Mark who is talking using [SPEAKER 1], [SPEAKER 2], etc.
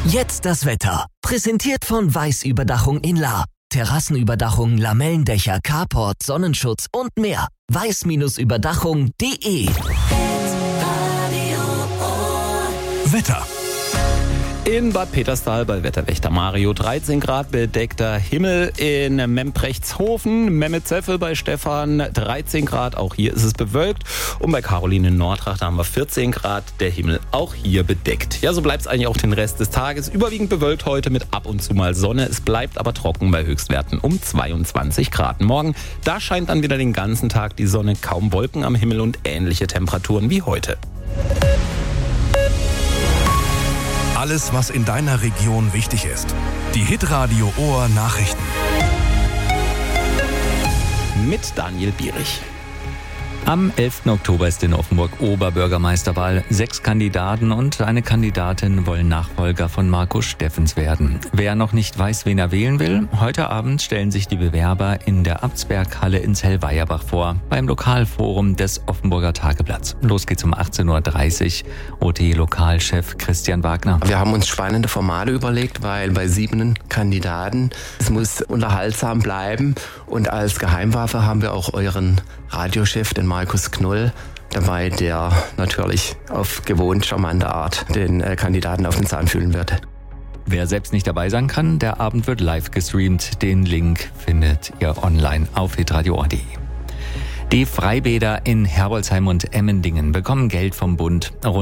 [SPEAKER 1] Jetzt das Wetter. Präsentiert von Weiß Überdachung in Lahr. Terrassenüberdachung, Lamellendächer, Carport, Sonnenschutz und mehr. weiß-überdachung.de.
[SPEAKER 2] Wetter.
[SPEAKER 3] In Bad Peterstal bei Wetterwächter Mario 13 Grad bedeckter Himmel, in Memprechtshofen, Memmezeffel bei Stefan 13 Grad, auch hier ist es bewölkt, und bei Caroline in Nordrach, da haben wir 14 Grad, der Himmel auch hier bedeckt. Ja, so bleibt es eigentlich auch den Rest des Tages, überwiegend bewölkt heute mit ab und zu mal Sonne, es bleibt aber trocken bei Höchstwerten um 22 Grad. Morgen, da scheint dann wieder den ganzen Tag die Sonne, kaum Wolken am Himmel und ähnliche Temperaturen wie heute.
[SPEAKER 2] Alles, was in deiner Region wichtig ist. Die Hitradio Ohr Nachrichten.
[SPEAKER 3] Mit Daniel Bierich.
[SPEAKER 4] Am 11. Oktober ist in Offenburg Oberbürgermeisterwahl. 6 Kandidaten und eine Kandidatin wollen Nachfolger von Markus Steffens werden. Wer noch nicht weiß, wen er wählen will, heute Abend stellen sich die Bewerber in der Abtsberghalle in Zellweierbach vor, beim Lokalforum des Offenburger Tageblatts. Los geht's um 18.30 Uhr. OT-Lokalchef Christian Wagner.
[SPEAKER 5] Wir haben uns spannende Formate überlegt, weil bei 7 Kandidaten, es muss unterhaltsam bleiben, und als Geheimwaffe haben wir auch euren Radiochef, den Markus Knoll, dabei, der natürlich auf gewohnt charmante Art den Kandidaten auf den Zahn fühlen wird.
[SPEAKER 4] Wer selbst nicht dabei sein kann, der Abend wird live gestreamt. Den Link findet ihr online auf hitradio.de. Die Freibäder in Herbolzheim und Emmendingen bekommen Geld vom Bund.